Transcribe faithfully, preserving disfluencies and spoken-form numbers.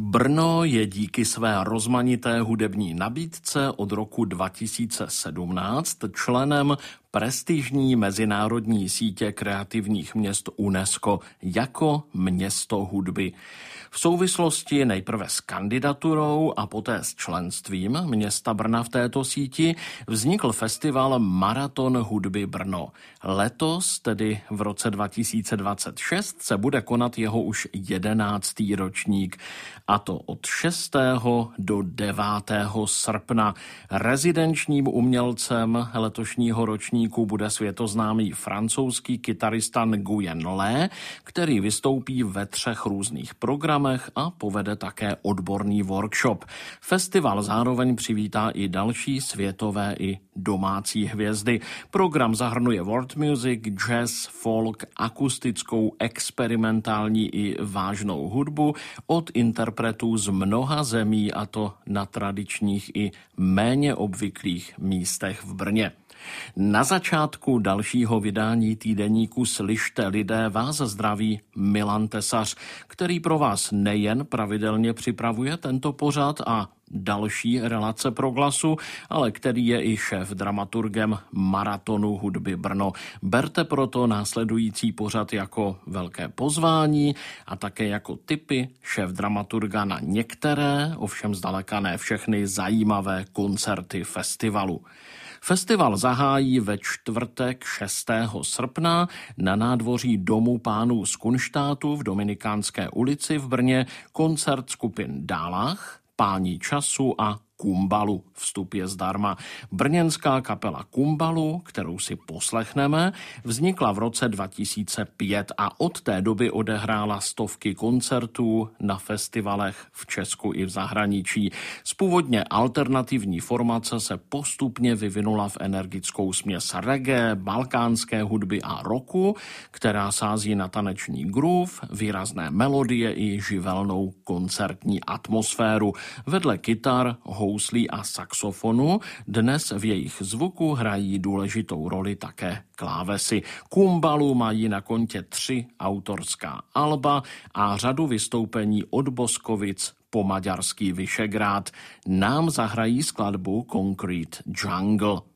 Brno je díky své rozmanité hudební nabídce od roku dva tisíce sedmnáct členem prestižní mezinárodní sítě kreativních měst UNESCO jako město hudby. V souvislosti nejprve s kandidaturou a poté s členstvím města Brna v této síti vznikl festival Maraton hudby Brno. Letos, tedy v roce dva tisíce dvacet šest, se bude konat jeho už jedenáctý ročník, a to od šestého do devátého srpna. Rezidenčním umělcem letošního ročníku bude světoznámý francouzský kytarista Nguyen Le, který vystoupí ve třech různých programech a povede také odborný workshop. Festival zároveň přivítá i další světové i domácí hvězdy. Program zahrnuje world music, jazz, folk, akustickou, experimentální i vážnou hudbu od interpretů z mnoha zemí, a to na tradičních i méně obvyklých místech v Brně. Na začátku dalšího vydání týdeníku Slyšte lidé vás zdraví Milan Tesař, který pro vás nejen pravidelně připravuje tento pořad a další relace Proglasu, ale který je i šéf dramaturgem Maratonu hudby Brno. Berte proto následující pořad jako velké pozvání a také jako tipy šéf dramaturga na některé, ovšem zdaleka ne všechny, zajímavé koncerty festivalu. Festival zahájí ve čtvrtek šestého srpna na nádvoří Domu pánů z Kunštátu v Dominikánské ulici v Brně koncert skupin Dálach, Páni času a Kumbalu. Vstup je zdarma. Brněnská kapela Kumbalu, kterou si poslechneme, vznikla v roce dva tisíce pět a od té doby odehrála stovky koncertů na festivalech v Česku i v zahraničí. Z původně alternativní formace se postupně vyvinula v energickou směs reggae, balkánské hudby a rocku, která sází na taneční groove, výrazné melodie i živelnou koncertní atmosféru. Vedle kytar, houslí a saxofonu dnes v jejich zvuku hrají důležitou roli také klávesy. Kumbalu mají na kontě tři autorská alba a řadu vystoupení od Boskovic po maďarský Vyšegrád. Nám zahrají skladbu Concrete Jungle.